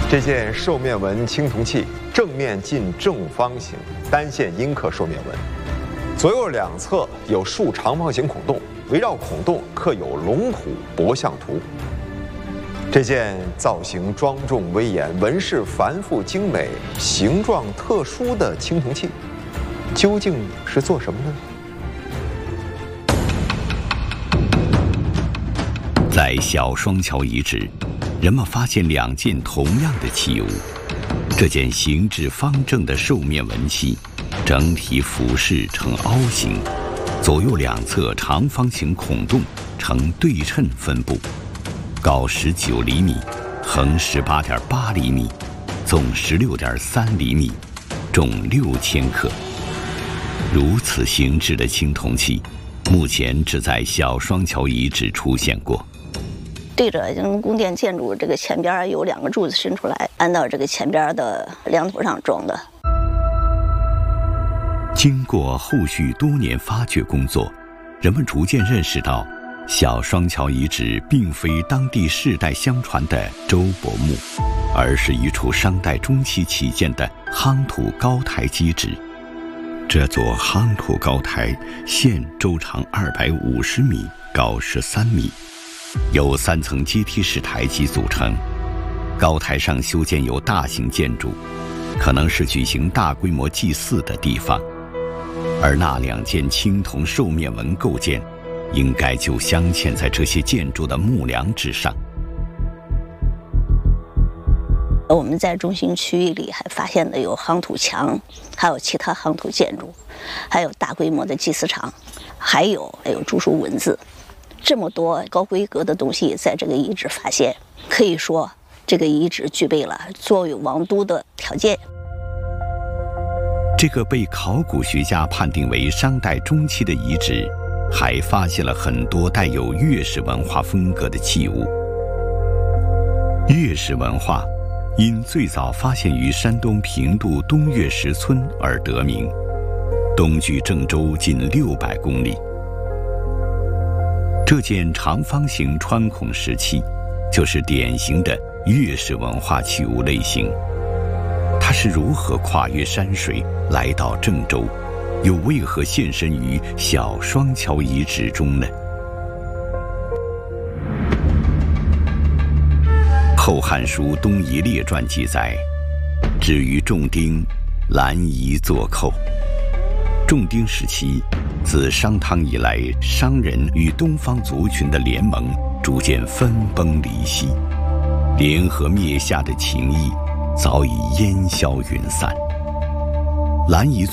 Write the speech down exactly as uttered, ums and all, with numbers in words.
这件兽面纹青铜器正面近正方形，单线阴刻兽面纹，左右两侧有数长方形孔洞，围绕孔洞刻有龙虎博象图。这件造型庄重威严、纹饰繁复精美、形状特殊的青铜器，究竟是做什么呢？ 在小双桥遗址，人们发现两件同样的器物。这件形制方正的兽面纹器，整体俯视呈凹形，左右两侧长方形孔洞呈对称分布，高十九厘米，横十八点八厘米，纵十六点三厘米，重六千克。如此形制的青铜器，目前只在小双桥遗址出现过。 对着宫殿建筑这个前边有两个柱子伸出来，安到这个前边的梁头上装的。 经过后续多年发掘工作，人们逐渐认识到，小双桥遗址并非当地世代相传的周伯墓，而是一处商代中期起建的夯土高台基址。这座夯土高台现周长二百五十米，高十三米。由三层阶梯式台基组成，高台上修建有大型建筑，可能是举行大规模祭祀的地方，而那两件青铜兽面纹构件，应该就镶嵌在这些建筑的木梁之上。 我们在中心区域里还发现了有夯土墙，还有其他夯土建筑，还有大规模的祭祀场，还有还有竹书文字。这么多高规格的东西在这个遗址发现，可以说这个遗址具备了作为王都的条件。 这个被考古学家判定为商代中期的遗址，还发现了很多带有越氏文化风格的器物。越氏文化因最早发现于山东平度东岳石村而得名，东距郑州近六百公里。这件长方形穿孔石器，就是典型的越氏文化器物类型。它是如何跨越山水来到郑州，又为何现身于小双桥遗址中呢？《后汉书·东夷列传》记载，至于仲丁，兰夷作寇。仲丁时期，自商汤以来，商人与东方族群的联盟逐渐分崩离析，联合灭夏的情谊早已烟消云散。兰夷